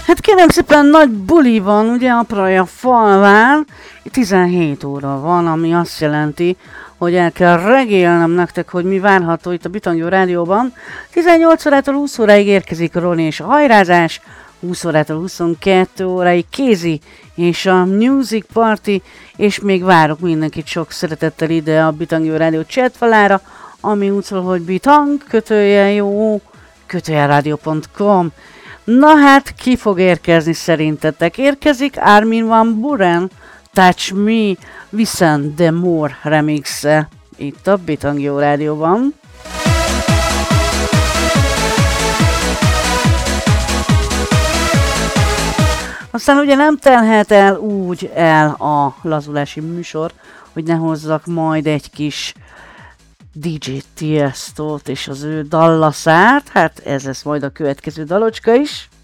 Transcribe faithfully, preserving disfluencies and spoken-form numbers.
Hát kérem szépen, nagy buli van, ugye a Praja falván, tizenhét óra van, ami azt jelenti, hogy el kell regélnem nektek, hogy mi várható itt a Bitangó Rádióban. tizennyolc órától húsz óráig érkezik a Roni és a hajrázás, húsz órától huszonkettő óráig Kézi és a Music Party, és még várok mindenkit sok szeretettel ide a Bitangó Rádió chatfalára, ami úgy szól, hogy bitang, kötője jó, kötője rádió pont com. Na hát, ki fog érkezni szerintetek? Érkezik Armin van Buuren, Touch Me, viszont The More remixe itt a Bitangó Rádióban. Aztán ugye nem telhet el úgy el a lazulási műsor, hogy ne hozzak majd egy kis dé dzsé Tiestót és az ő dallaszát, hát ez lesz majd a következő dalocska is.